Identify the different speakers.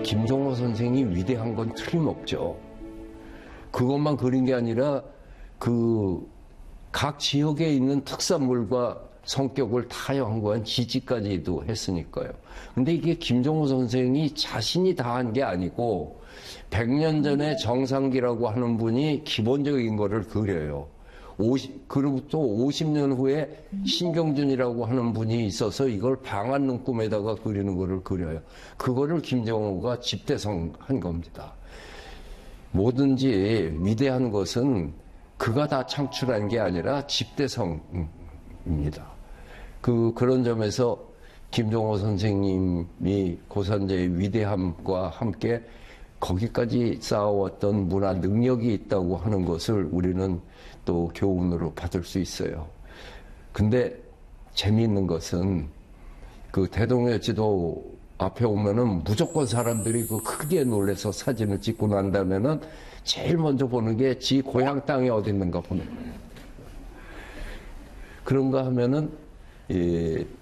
Speaker 1: 김정호 선생이 위대한 건 틀림없죠. 그것만 그린 게 아니라 각 지역에 있는 특산물과 성격을 다 연구한 지지까지도 했으니까요. 근데 이게 김정호 선생이 자신이 다 한 게 아니고 100년 전에 정상기라고 하는 분이 기본적인 거를 그려요. 그로부터 50년 후에 신경준이라고 하는 분이 있어서 이걸 방한 눈금에다가 그리는 거를 그려요. 그거를 김정호가 집대성한 겁니다. 뭐든지 위대한 것은 그가 다 창출한 게 아니라 집대성입니다. 그런 점에서 김정호 선생님이 고산제의 위대함과 함께 거기까지 쌓아왔던 문화 능력이 있다고 하는 것을 우리는 또 교훈으로 받을 수 있어요. 근데 재미있는 것은 그 대동여 지도 앞에 오면은 무조건 사람들이 크게 놀래서 사진을 찍고 난 다음에는 제일 먼저 보는 게 지 고향 땅이 어디 있는가 보는 거예요. 그런가 하면은